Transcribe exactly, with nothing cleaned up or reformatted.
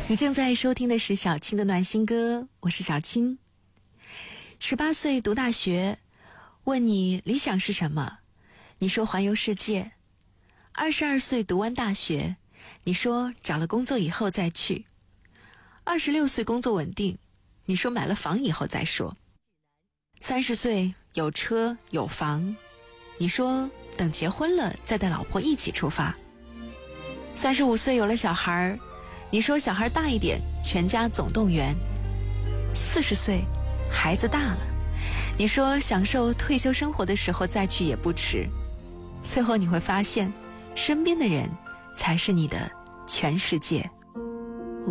你正在收听的是小青的暖心歌，我是小青。十八岁读大学，问你理想是什么，你说环游世界。二十二岁读完大学，你说找了工作以后再去。二十六岁工作稳定，你说买了房以后再说。三十岁有车有房，你说等结婚了再带老婆一起出发。三十五岁有了小孩，你说小孩大一点，全家总动员。四十岁孩子大了，你说享受退休生活的时候再去也不迟。最后你会发现，身边的人才是你的全世界。